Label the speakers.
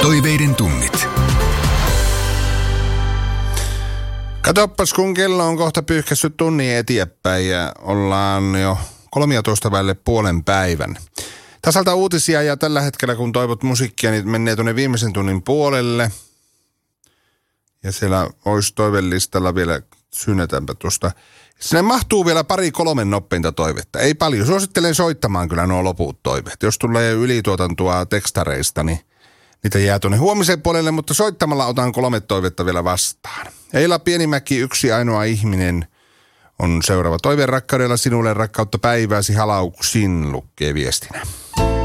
Speaker 1: Toiveiden tunnit.
Speaker 2: Katoppas, kun kello on kohta pyyhkässyt tunnin eteenpäin ja ollaan jo 13 välille puolen päivän. Tasalta uutisia ja tällä hetkellä, kun toivot musiikkia, niin menee tuonne viimeisen tunnin puolelle. Ja siellä olisi toivellistalla vielä, syynnetäänpä tuosta. Sinne mahtuu vielä 2-3 nopeinta toivetta. Ei paljon. Suosittelen soittamaan kyllä nuo loput toiveet. Jos tulee ylituotantoa tekstareista, niin niitä jää tuonne huomisen puolelle, mutta soittamalla otan 3 toivetta vielä vastaan. Eila Pienimäki, yksi ainoa ihminen, on seuraava toiveen rakkaudella sinulle rakkautta päivääsi halauksin, lukee viestinä.